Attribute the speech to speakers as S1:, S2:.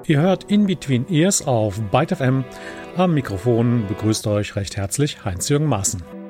S1: Ihr hört In Between Ears auf Byte FM. Am Mikrofon begrüßt euch recht herzlich Heinz-Jürgen Maaßen.